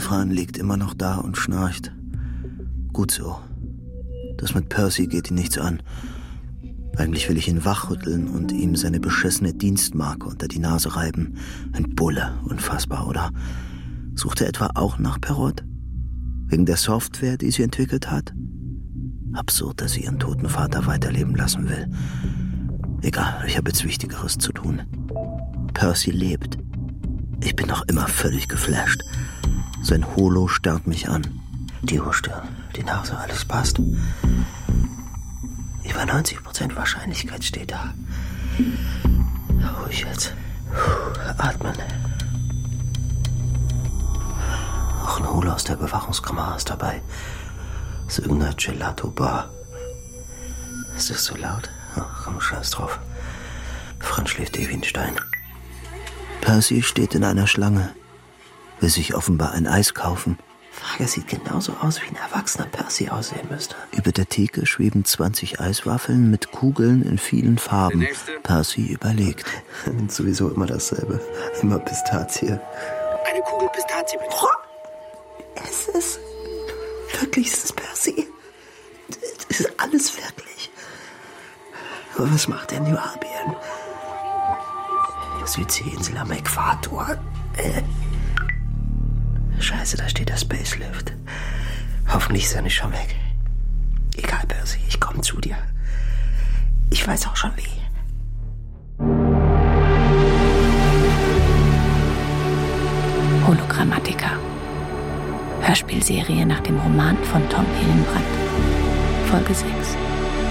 Fran liegt immer noch da und schnarcht. Gut so. Das mit Percy geht ihn nichts an. Eigentlich will ich ihn wachrütteln und ihm seine beschissene Dienstmarke unter die Nase reiben. Ein Bulle, unfassbar, oder? Sucht er etwa auch nach Perrott? Wegen der Software, die sie entwickelt hat? Absurd, dass sie ihren toten Vater weiterleben lassen will. Egal, ich habe jetzt Wichtigeres zu tun. Percy lebt. Ich bin noch immer völlig geflasht. Sein Holo starrt mich an. Die Hochstirn, die Nase, alles passt. Über 90% Wahrscheinlichkeit steht da. Ruhig jetzt. Atmen. Auch ein Holo aus der Bewachungskamera ist dabei. Ist irgendeine Gelato-Bar. Ist das so laut? Ach, komm, scheiß drauf. Franz schläft wie ein Stein. Percy steht in einer Schlange. Will sich offenbar ein Eis kaufen. Frage, sieht genauso aus, wie ein erwachsener Percy aussehen müsste. Über der Theke schweben 20 Eiswaffeln mit Kugeln in vielen Farben. Percy überlegt. Sowieso immer dasselbe. Immer Pistazie. Eine Kugel Pistazie, bitte. Es ist... Wirklich, es ist Percy. Es ist alles wirklich. Aber was macht der New Albion? Südseeinsel am Äquator. Scheiße, da steht der Spacelift. Hoffentlich ist er nicht schon weg. Egal, Percy, ich komme zu dir. Ich weiß auch schon wie. Hologrammatiker. Hörspielserie nach dem Roman von Tom Hillenbrand. Folge 6.